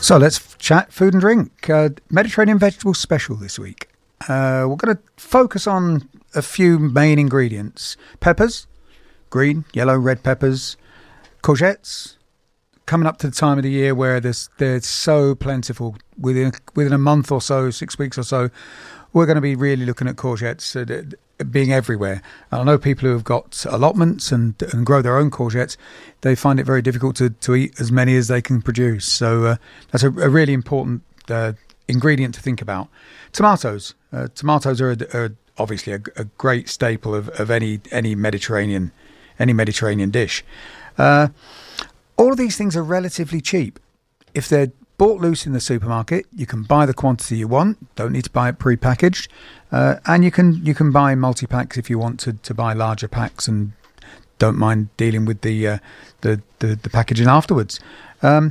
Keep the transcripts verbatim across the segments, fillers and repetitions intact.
So let's chat food and drink. Uh, Mediterranean vegetable special this week. Uh, we're going to focus on a few main ingredients. Peppers, green, yellow, red peppers, courgettes, coming up to the time of the year where there's, they're so plentiful. Within, within a month or so, six weeks or so, we're going to be really looking at courgettes uh, being everywhere. And I know people who have got allotments and, and grow their own courgettes, they find it very difficult to, to eat as many as they can produce. So uh, that's a, a really important uh, ingredient to think about. Tomatoes. Uh, tomatoes are, are obviously a, a great staple of, of any any Mediterranean any Mediterranean dish. Uh, all of these things are relatively cheap. If they're bought loose in the supermarket, you can buy the quantity you want. Don't need to buy it pre-packaged, uh, and you can you can buy multi-packs if you want to, to buy larger packs and don't mind dealing with the uh, the, the the packaging afterwards. Um,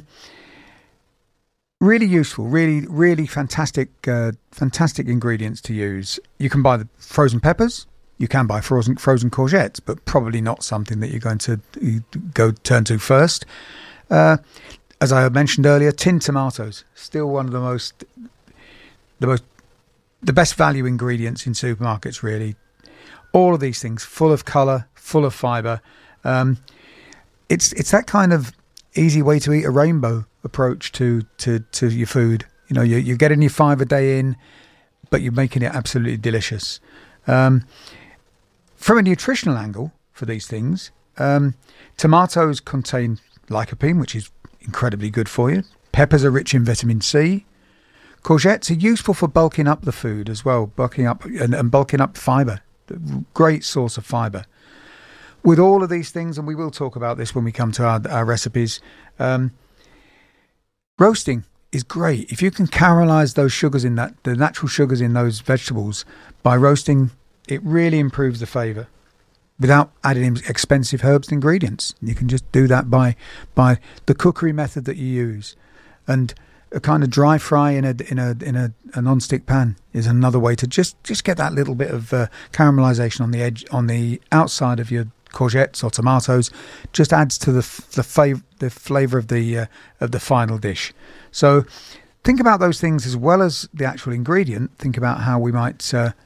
really useful, really really fantastic uh, fantastic ingredients to use. You can buy the frozen peppers. You can buy frozen frozen courgettes, but probably not something that you're going to go turn to first. Uh, As I mentioned earlier, tinned tomatoes, still one of the most, the most, the best value ingredients in supermarkets, really. All of these things, full of colour, full of fibre. Um, it's it's that kind of easy way to eat a rainbow approach to, to, to your food. You know, you, you're getting your five a day in, but you're making it absolutely delicious. Um, from a nutritional angle for these things, um, tomatoes contain lycopene, which is incredibly good for you. Peppers are rich in vitamin C. Courgettes are useful for bulking up the food as well, bulking up and, and bulking up fibre. Great source of fibre. With all of these things, and we will talk about this when we come to our, our recipes, um, roasting is great. If you can caramelise those sugars in that, the natural sugars in those vegetables, by roasting, it really improves the flavour. Without adding in expensive herbs and ingredients. You can just do that by by the cookery method that you use. And a kind of dry fry in a in a in a, a non-stick pan is another way to just, just get that little bit of uh, caramelization on the edge, on the outside of your courgettes or tomatoes. Just adds to the the fav- the flavour of the uh, of the final dish. So think about those things as well as the actual ingredient. Think about how we might uh,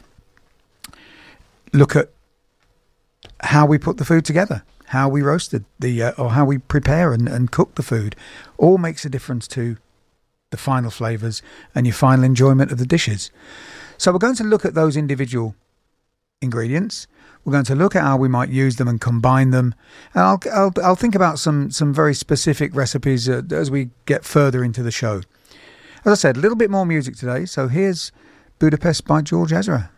look at how we put the food together, how we roasted the, uh, or how we prepare and, and cook the food, all makes a difference to the final flavours and your final enjoyment of the dishes. So we're going to look at those individual ingredients. We're going to look at how we might use them and combine them. And I'll I'll, I'll think about some, some very specific recipes uh, as we get further into the show. As I said, a little bit more music today. So here's Budapest by George Ezra.